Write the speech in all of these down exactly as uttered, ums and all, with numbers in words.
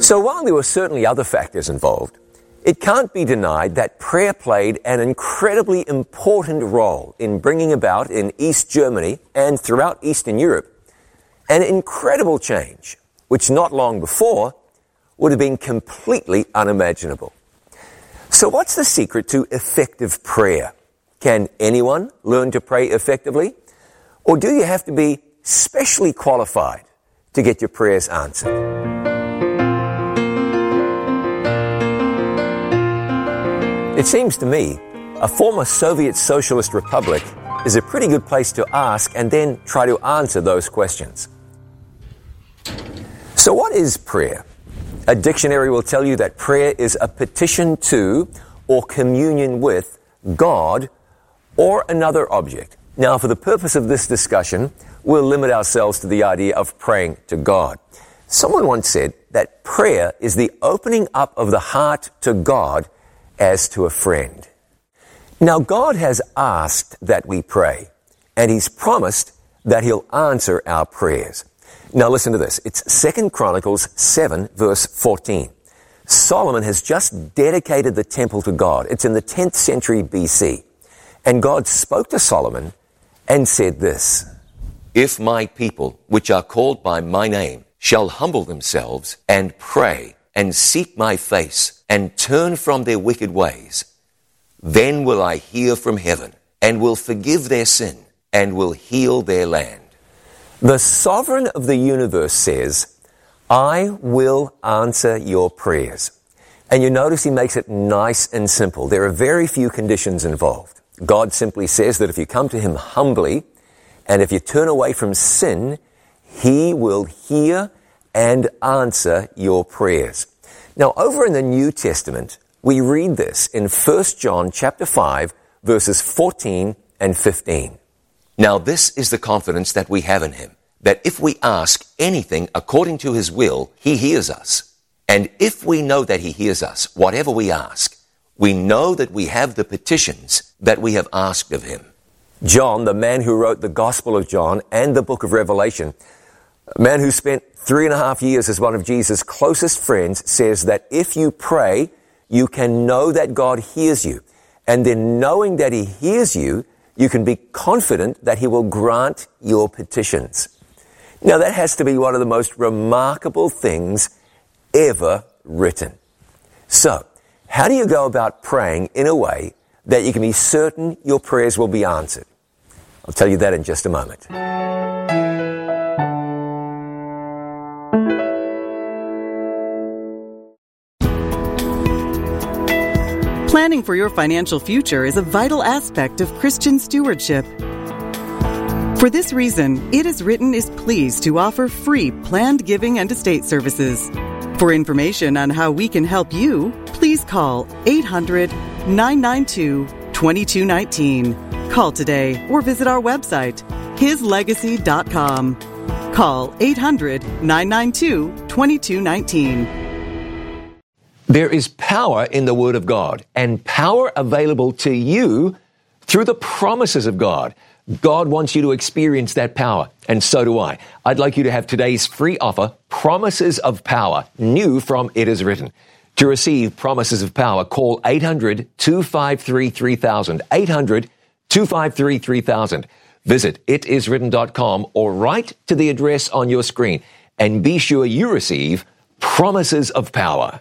So while there were certainly other factors involved, it can't be denied that prayer played an incredibly important role in bringing about in East Germany and throughout Eastern Europe an incredible change, which not long before would have been completely unimaginable. So what's the secret to effective prayer? Can anyone learn to pray effectively? Or do you have to be specially qualified to get your prayers answered? It seems to me a former Soviet Socialist Republic is a pretty good place to ask and then try to answer those questions. So what is prayer? A dictionary will tell you that prayer is a petition to or communion with God or another object. Now, for the purpose of this discussion, we'll limit ourselves to the idea of praying to God. Someone once said that prayer is the opening up of the heart to God as to a friend. Now, God has asked that we pray, and He's promised that He'll answer our prayers. Now, listen to this. It's Second Chronicles seven, verse fourteen. Solomon has just dedicated the temple to God. It's in the tenth century B C. And God spoke to Solomon and said this, "If my people, which are called by my name, shall humble themselves and pray and seek my face and turn from their wicked ways, then will I hear from heaven and will forgive their sin and will heal their land." The sovereign of the universe says, "I will answer your prayers." And you notice He makes it nice and simple. There are very few conditions involved. God simply says that if you come to Him humbly and if you turn away from sin, He will hear and answer your prayers. Now, over in the New Testament, we read this in First John chapter five, verses fourteen and fifteen. "Now this is the confidence that we have in Him, that if we ask anything according to His will, He hears us. And if we know that He hears us, whatever we ask, we know that we have the petitions that we have asked of Him." John, the man who wrote the Gospel of John and the book of Revelation, a man who spent three and a half years as one of Jesus' closest friends, says that if you pray, you can know that God hears you. And then knowing that He hears you, you can be confident that He will grant your petitions. Now that has to be one of the most remarkable things ever written. So, how do you go about praying in a way that you can be certain your prayers will be answered? I'll tell you that in just a moment. Planning for your financial future is a vital aspect of Christian stewardship. For this reason, It Is Written is pleased to offer free planned giving and estate services. For information on how we can help you, please call eight hundred, nine nine two, two two one nine. Call today or visit our website, his legacy dot com. Call eight hundred, nine nine two, two two one nine. There is power in the Word of God, and power available to you through the promises of God. God wants you to experience that power, and so do I. I'd like you to have today's free offer, Promises of Power, new from It Is Written. To receive Promises of Power, call eight hundred, two five three, three thousand, eight hundred, two five three, three thousand. Visit it is written dot com or write to the address on your screen, and be sure you receive Promises of Power.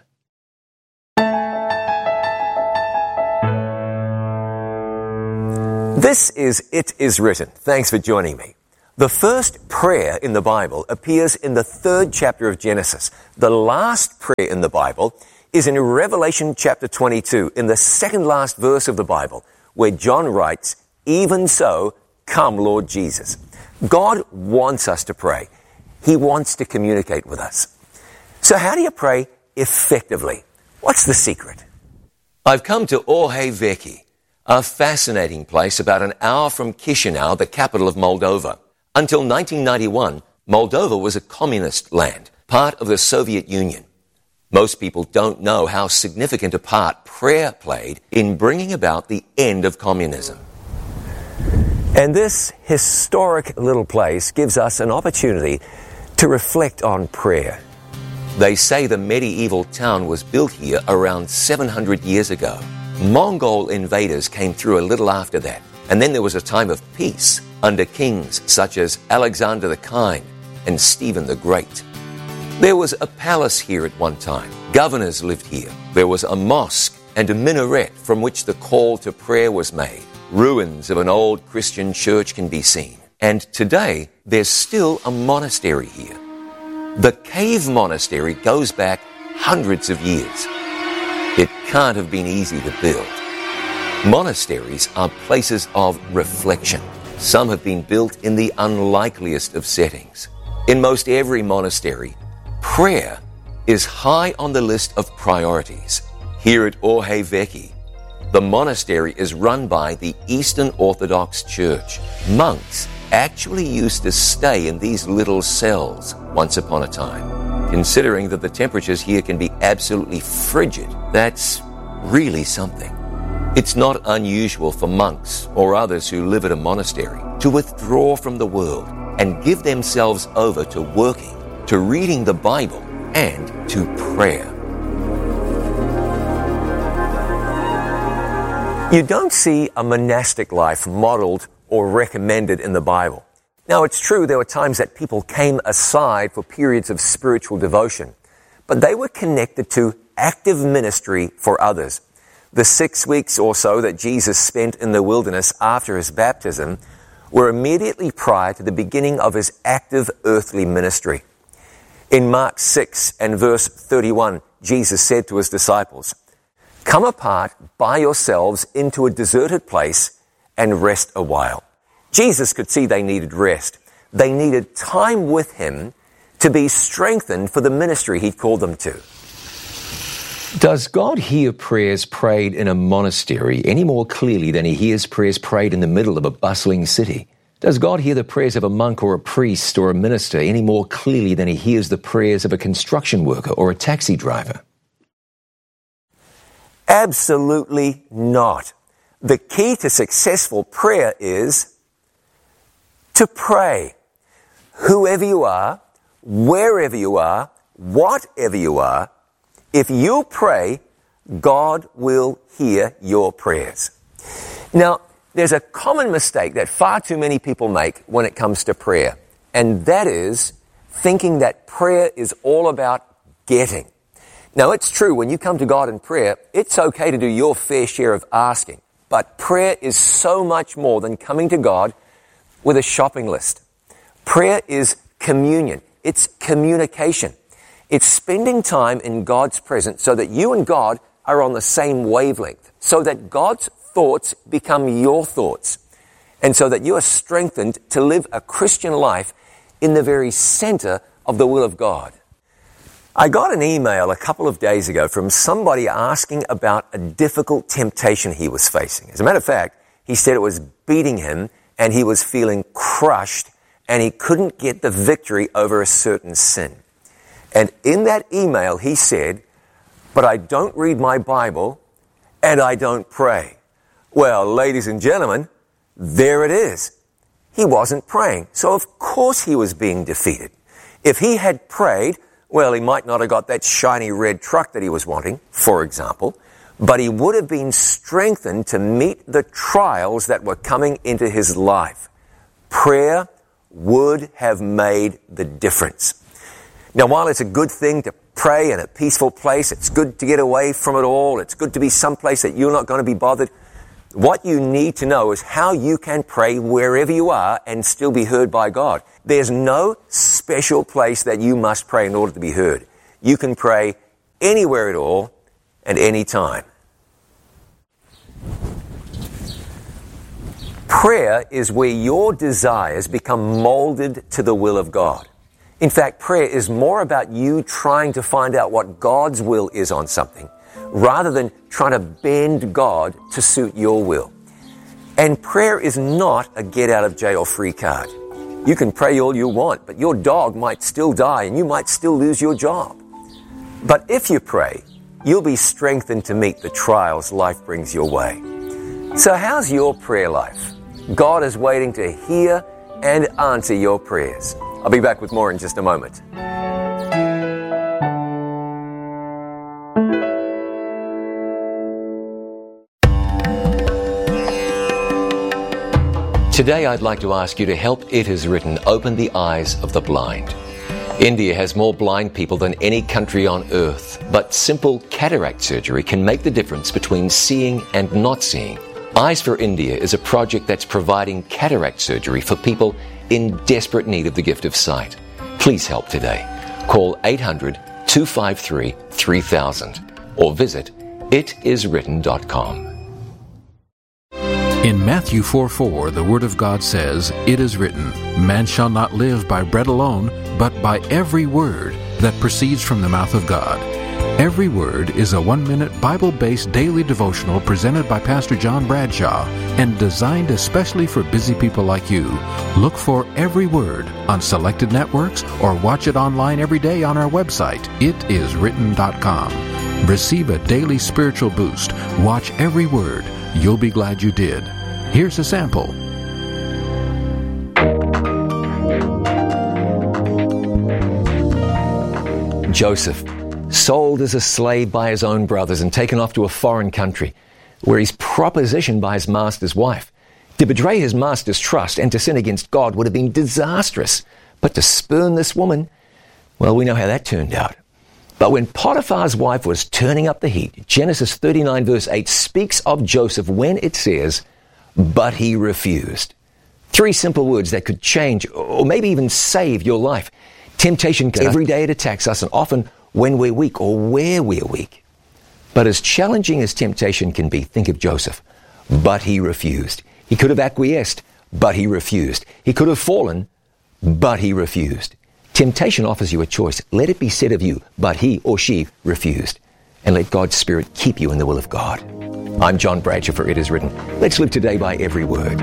This is It Is Written. Thanks for joining me. The first prayer in the Bible appears in the third chapter of Genesis. The last prayer in the Bible is in Revelation chapter twenty-two, in the second last verse of the Bible, where John writes, "Even so, come Lord Jesus." God wants us to pray. He wants to communicate with us. So how do you pray effectively? What's the secret? I've come to Orhei-Vechi, a fascinating place about an hour from Chisinau, the capital of Moldova. Until nineteen ninety-one, Moldova was a communist land, part of the Soviet Union. Most people don't know how significant a part prayer played in bringing about the end of communism. And this historic little place gives us an opportunity to reflect on prayer. They say the medieval town was built here around seven hundred years ago. Mongol invaders came through a little after that, and then there was a time of peace under kings such as Alexander the Kind and Stephen the Great. There was a palace here at one time. Governors lived here. There was a mosque and a minaret from which the call to prayer was made. Ruins of an old Christian church can be seen. And today, there's still a monastery here. The cave monastery goes back hundreds of years. It can't have been easy to build. Monasteries are places of reflection. Some have been built in the unlikeliest of settings. In most every monastery, prayer is high on the list of priorities. Here at Orhe Veki, the monastery is run by the Eastern Orthodox Church. Monks actually used to stay in these little cells once upon a time. Considering that the temperatures here can be absolutely frigid, that's really something. It's not unusual for monks or others who live at a monastery to withdraw from the world and give themselves over to working, to reading the Bible, and to prayer. You don't see a monastic life modeled or recommended in the Bible. Now, it's true there were times that people came aside for periods of spiritual devotion, but they were connected to active ministry for others. The six weeks or so that Jesus spent in the wilderness after his baptism were immediately prior to the beginning of his active earthly ministry. In Mark six and verse thirty-one, Jesus said to his disciples, "Come apart by yourselves into a deserted place and rest a while." Jesus could see they needed rest. They needed time with him to be strengthened for the ministry he'd called them to. Does God hear prayers prayed in a monastery any more clearly than he hears prayers prayed in the middle of a bustling city? Does God hear the prayers of a monk or a priest or a minister any more clearly than he hears the prayers of a construction worker or a taxi driver? Absolutely not. The key to successful prayer is to pray. Whoever you are, wherever you are, whatever you are, if you pray, God will hear your prayers. Now, there's a common mistake that far too many people make when it comes to prayer, and that is thinking that prayer is all about getting. Now, it's true, when you come to God in prayer, it's okay to do your fair share of asking, but prayer is so much more than coming to God with a shopping list. Prayer is communion. It's communication. It's spending time in God's presence so that you and God are on the same wavelength, so that God's thoughts become your thoughts, and so that you are strengthened to live a Christian life in the very center of the will of God. I got an email a couple of days ago from somebody asking about a difficult temptation he was facing. As a matter of fact, he said it was beating him and he was feeling crushed and he couldn't get the victory over a certain sin. And in that email, he said, "But I don't read my Bible and I don't pray." Well, ladies and gentlemen, there it is. He wasn't praying. So of course he was being defeated. If he had prayed, well, he might not have got that shiny red truck that he was wanting, for example, but he would have been strengthened to meet the trials that were coming into his life. Prayer would have made the difference. Now, while it's a good thing to pray in a peaceful place, it's good to get away from it all, it's good to be someplace that you're not going to be bothered, what you need to know is how you can pray wherever you are and still be heard by God. There's no special place that you must pray in order to be heard. You can pray anywhere at all and any time. Prayer is where your desires become molded to the will of God. In fact, prayer is more about you trying to find out what God's will is on something, rather than trying to bend God to suit your will. And prayer is not a get-out-of-jail-free card. You can pray all you want, but your dog might still die and you might still lose your job. But if you pray, you'll be strengthened to meet the trials life brings your way. So how's your prayer life? God is waiting to hear and answer your prayers. I'll be back with more in just a moment. Today I'd like to ask you to help It Is Written open the eyes of the blind. India has more blind people than any country on earth, but simple cataract surgery can make the difference between seeing and not seeing. Eyes for India is a project that's providing cataract surgery for people in desperate need of the gift of sight. Please help today. Call eight hundred, two five three, three thousand or visit it is written dot com. In Matthew four four, the Word of God says, "It is written, man shall not live by bread alone, but by every word that proceeds from the mouth of God." Every Word is a one-minute Bible-based daily devotional presented by Pastor John Bradshaw and designed especially for busy people like you. Look for Every Word on selected networks or watch it online every day on our website, it is written dot com. Receive a daily spiritual boost. Watch Every Word. You'll be glad you did. Here's a sample. Joseph, sold as a slave by his own brothers and taken off to a foreign country, where he's propositioned by his master's wife. To betray his master's trust and to sin against God would have been disastrous. But to spurn this woman, well, we know how that turned out. But when Potiphar's wife was turning up the heat, Genesis thirty-nine verse eight speaks of Joseph when it says, "But he refused." Three simple words that could change or maybe even save your life. Temptation comes every day, it attacks us, and often when we're weak or where we're weak. But as challenging as temptation can be, think of Joseph. But he refused. He could have acquiesced, but he refused. He could have fallen, but he refused. Temptation offers you a choice. Let it be said of you, but he or she refused. And let God's Spirit keep you in the will of God. I'm John Bradshaw for It Is Written. Let's live today by every word.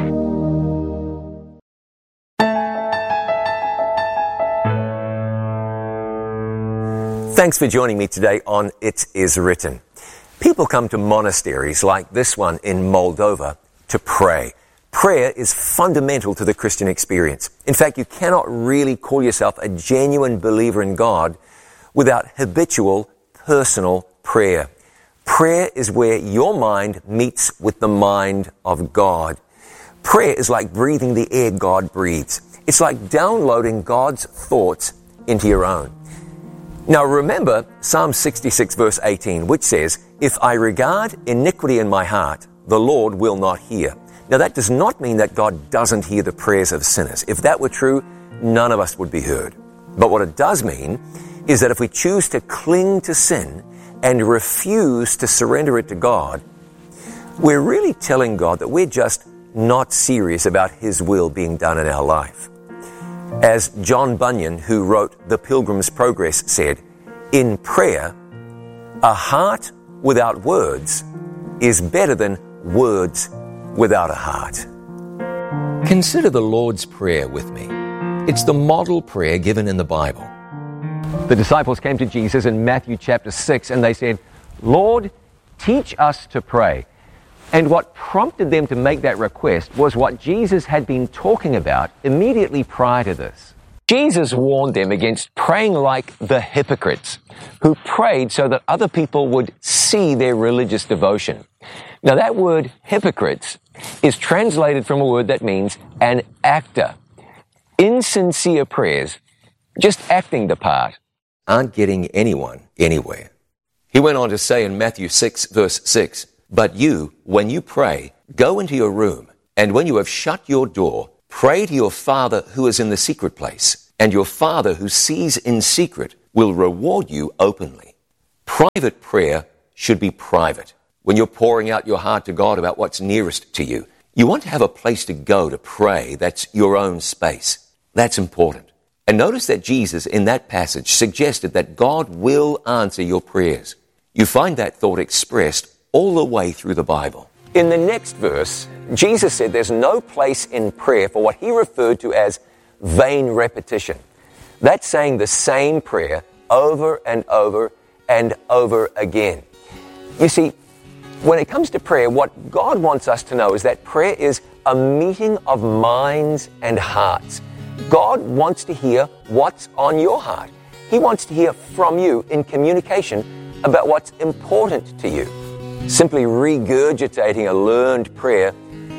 Thanks for joining me today on It Is Written. People come to monasteries like this one in Moldova to pray. Prayer is fundamental to the Christian experience. In fact, you cannot really call yourself a genuine believer in God without habitual, personal prayer. Prayer is where your mind meets with the mind of God. Prayer is like breathing the air God breathes. It's like downloading God's thoughts into your own. Now remember Psalm sixty-six verse eighteen, which says, "If I regard iniquity in my heart, the Lord will not hear." Now that does not mean that God doesn't hear the prayers of sinners. If that were true, none of us would be heard. But what it does mean is that if we choose to cling to sin and refuse to surrender it to God, we're really telling God that we're just not serious about His will being done in our life. As John Bunyan, who wrote The Pilgrim's Progress, said, "In prayer, a heart without words is better than words without a heart." Consider the Lord's Prayer with me. It's the model prayer given in the Bible. The disciples came to Jesus in Matthew chapter six and they said, "Lord, teach us to pray." And what prompted them to make that request was what Jesus had been talking about immediately prior to this. Jesus warned them against praying like the hypocrites, who prayed so that other people would see their religious devotion. Now that word hypocrites is translated from a word that means an actor. Insincere prayers, just acting the part, aren't getting anyone anywhere. He went on to say in Matthew six verse six, "But you, when you pray, go into your room, and when you have shut your door, pray to your Father who is in the secret place, and your Father who sees in secret will reward you openly." Private prayer should be private. When you're pouring out your heart to God about what's nearest to you, you want to have a place to go to pray that's your own space. That's important. And notice that Jesus in that passage suggested that God will answer your prayers. You find that thought expressed all the way through the Bible. In the next verse, Jesus said there's no place in prayer for what he referred to as vain repetition. That's saying the same prayer over and over and over again. You see, when it comes to prayer, what God wants us to know is that prayer is a meeting of minds and hearts. God wants to hear what's on your heart. He wants to hear from you in communication about what's important to you. Simply regurgitating a learned prayer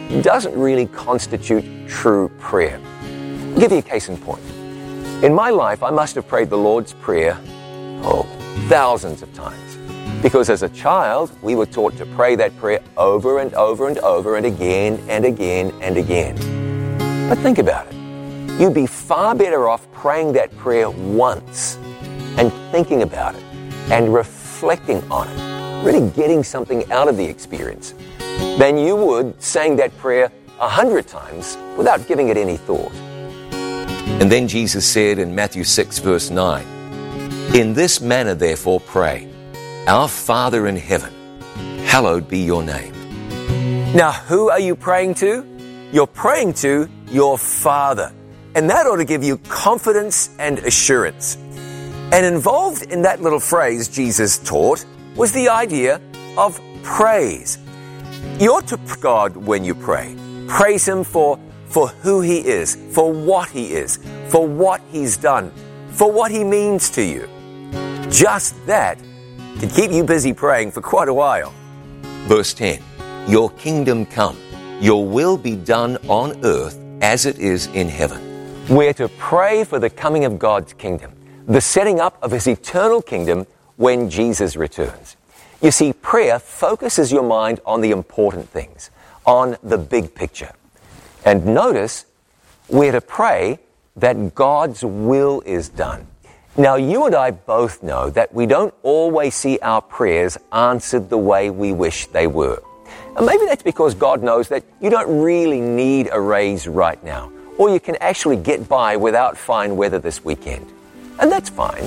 doesn't really constitute true prayer. I'll give you a case in point. In my life, I must have prayed the Lord's Prayer, oh, thousands of times. Because as a child, we were taught to pray that prayer over and over and over and again and again and again. But think about it. You'd be far better off praying that prayer once and thinking about it and reflecting on it, really getting something out of the experience, than you would saying that prayer a hundred times without giving it any thought. And then Jesus said in Matthew six, verse nine, "In this manner therefore pray, Our Father in heaven, hallowed be your name." Now, who are you praying to? You're praying to your Father. And that ought to give you confidence and assurance. And involved in that little phrase Jesus taught was the idea of praise. You ought to praise God when you pray. Praise Him for, for who He is, for what He is, for what He's done, for what He means to you. Just that can keep you busy praying for quite a while. Verse ten, "Your kingdom come, your will be done on earth as it is in heaven." We're to pray for the coming of God's kingdom, the setting up of His eternal kingdom when Jesus returns. You see, prayer focuses your mind on the important things, on the big picture. And notice, we're to pray that God's will is done. Now, you and I both know that we don't always see our prayers answered the way we wish they were. And maybe that's because God knows that you don't really need a raise right now, or you can actually get by without fine weather this weekend. And that's fine.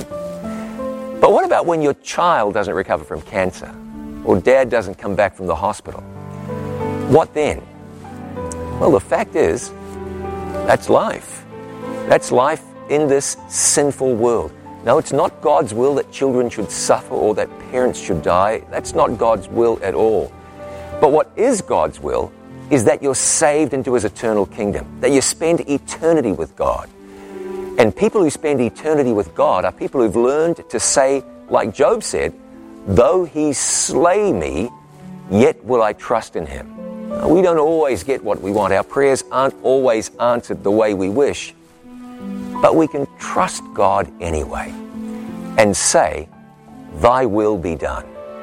But what about when your child doesn't recover from cancer, or dad doesn't come back from the hospital? What then? Well, the fact is, that's life. That's life in this sinful world. No, it's not God's will that children should suffer or that parents should die. That's not God's will at all. But what is God's will is that you're saved into His eternal kingdom, that you spend eternity with God. And people who spend eternity with God are people who've learned to say, like Job said, "Though He slay me, yet will I trust in Him." Now, we don't always get what we want. Our prayers aren't always answered the way we wish. But we can trust God anyway and say, "Thy will be done."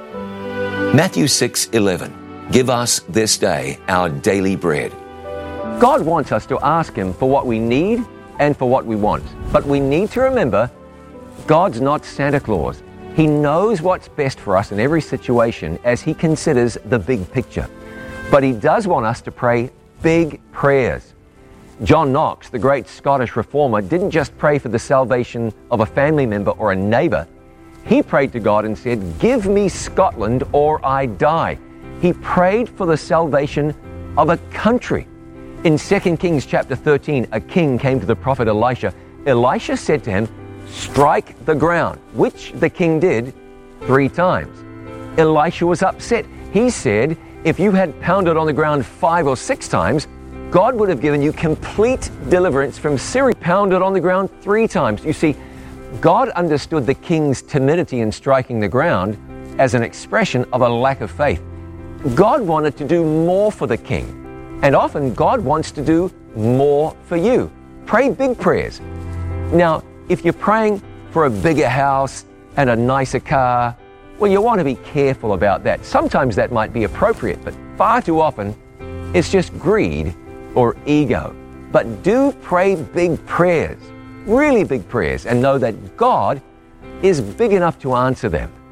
Matthew six eleven, "Give us this day our daily bread." God wants us to ask Him for what we need and for what we want. But we need to remember, God's not Santa Claus. He knows what's best for us in every situation as He considers the big picture. But He does want us to pray big prayers. John Knox, the great Scottish reformer, didn't just pray for the salvation of a family member or a neighbor. He prayed to God and said, "Give me Scotland or I die." He prayed for the salvation of a country. In Second Kings chapter thirteen, a king came to the prophet Elisha. Elisha said to him, "Strike the ground," which the king did three times. Elisha was upset. He said, if you had pounded on the ground five or six times, God would have given you complete deliverance from Syria. Pounded on the ground three times. You see, God understood the king's timidity in striking the ground as an expression of a lack of faith. God wanted to do more for the king. And often God wants to do more for you. Pray big prayers. Now, if you're praying for a bigger house and a nicer car, well, you want to be careful about that. Sometimes that might be appropriate, but far too often it's just greed or ego. But do pray big prayers, really big prayers, and know that God is big enough to answer them.